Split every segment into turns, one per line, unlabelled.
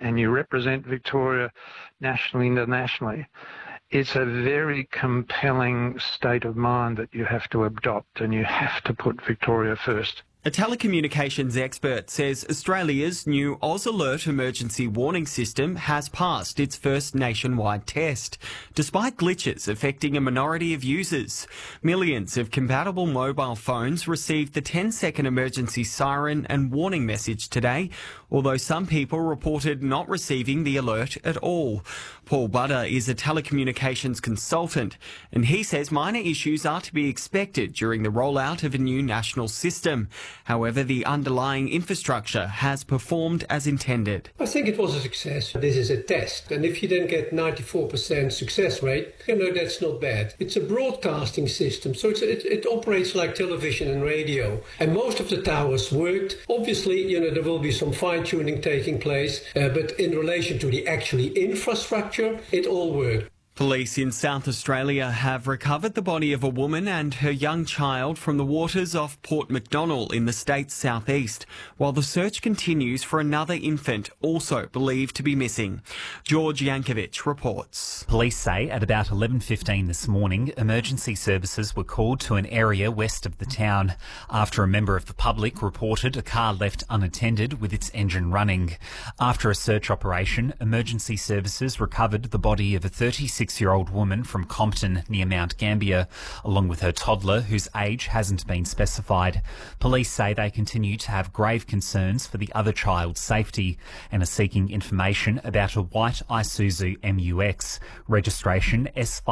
and you represent Victoria nationally, internationally, it's a very compelling state of mind that you have to adopt, and you have to put Victoria first.
A telecommunications expert says Australia's new Oz Alert emergency warning system has passed its first nationwide test, despite glitches affecting a minority of users. Millions of compatible mobile phones received the 10-second emergency siren and warning message today, although some people reported not receiving the alert at all. Paul Butter is a telecommunications consultant, and he says minor issues are to be expected during the rollout of a new national system. However, the underlying infrastructure has performed as intended.
I think it was a success. This is a test, and if you then get 94% success rate, that's not bad. It's a broadcasting system, so it operates like television and radio, and most of the towers worked. Obviously, there will be some fine-tuning taking place, but in relation to the actually infrastructure, it all worked.
Police in South Australia have recovered the body of a woman and her young child from the waters off Port Macdonnell in the state's southeast, while the search continues for another infant also believed to be missing. George Yankovic reports.
Police say at about 11:15 this morning, emergency services were called to an area west of the town after a member of the public reported a car left unattended with its engine running. After a search operation, emergency services recovered the body of a 36-year-old woman from Compton near Mount Gambier, along with her toddler, whose age hasn't been specified. Police say they continue to have grave concerns for the other child's safety and are seeking information about a white Isuzu MUX, registration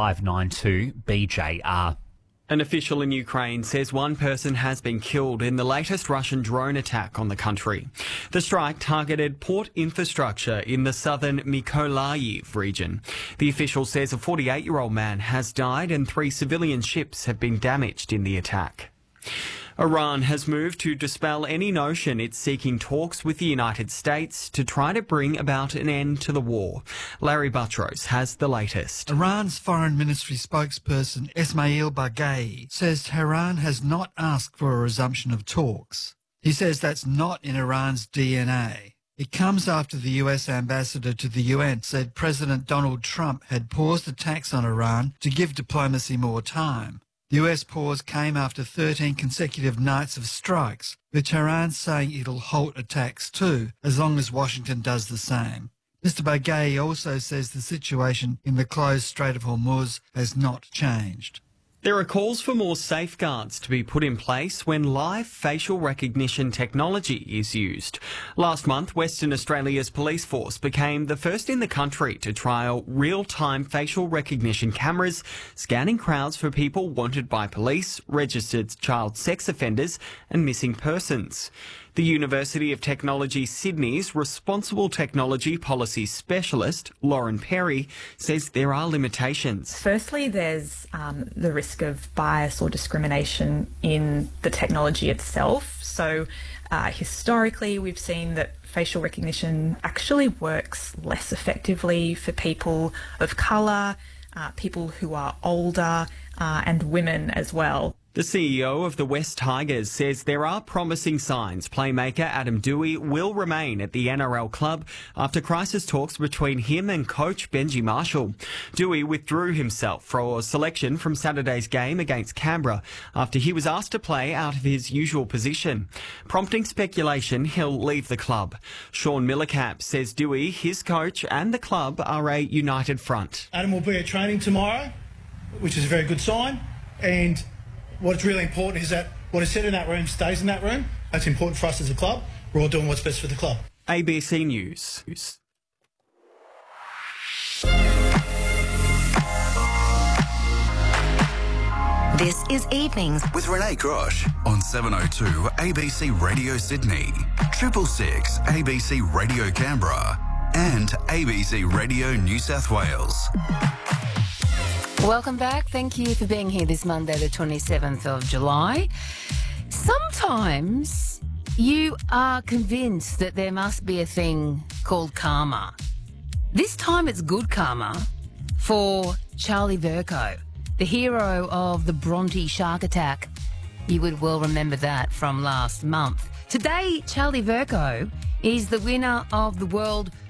S592BJR.
An official in Ukraine says one person has been killed in the latest Russian drone attack on the country. The strike targeted port infrastructure in the southern Mykolaiv region. The official says a 48-year-old man has died and 3 civilian ships have been damaged in the attack. Iran has moved to dispel any notion it's seeking talks with the United States to try to bring about an end to the war. Larry Buttrose has the latest.
Iran's Foreign Ministry spokesperson Esmail Baghei says Tehran has not asked for a resumption of talks. He says that's not in Iran's DNA. It comes after the US ambassador to the UN said President Donald Trump had paused attacks on Iran to give diplomacy more time. The US pause came after 13 consecutive nights of strikes, with Tehran saying it'll halt attacks too, as long as Washington does the same. Mr. Baghei also says the situation in the closed Strait of Hormuz has not changed.
There are calls for more safeguards to be put in place when live facial recognition technology is used. Last month, Western Australia's police force became the first in the country to trial real-time facial recognition cameras, scanning crowds for people wanted by police, registered child sex offenders and missing persons. The University of Technology Sydney's Responsible Technology Policy Specialist, Lauren Perry, says there are limitations.
Firstly, there's the risk of bias or discrimination in the technology itself. So historically, we've seen that facial recognition actually works less effectively for people of colour, people who are older, and women as well.
The CEO of the West Tigers says there are promising signs playmaker Adam Doueihi will remain at the NRL club after crisis talks between him and coach Benji Marshall. Doueihi withdrew himself for selection from Saturday's game against Canberra after he was asked to play out of his usual position, prompting speculation he'll leave the club. Sean Millercamp says Doueihi, his coach and the club are a united front.
Adam will be at training tomorrow, which is a very good sign, and what's really important is that what is said in that room stays in that room. That's important for us as a club. We're all doing what's best for the club.
ABC News.
This is Evenings
with Renee Grosh on 702 ABC Radio Sydney, 666 ABC Radio Canberra and ABC Radio New South Wales.
Welcome back. Thank you for being here this Monday, the 27th of July. Sometimes you are convinced that there must be a thing called karma. This time it's good karma for Charlie Vercoe, the hero of the Bronte shark attack. You would well remember that from last month. Today, Charlie Vercoe is the winner of the World